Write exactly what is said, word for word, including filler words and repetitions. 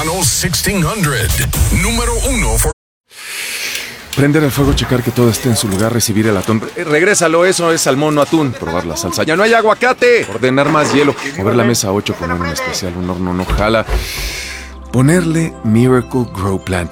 Romano sixteen hundred. Número uno. For... Prender el fuego, checar que todo esté en su lugar, recibir el atún. Eh, regrésalo, eso es salmón, no atún. Probar la salsa. ¡Ya no hay aguacate! Ordenar más hielo. Mover la mesa a ocho, poner un especial, un horno no jala. Ponerle Miracle Grow Plant.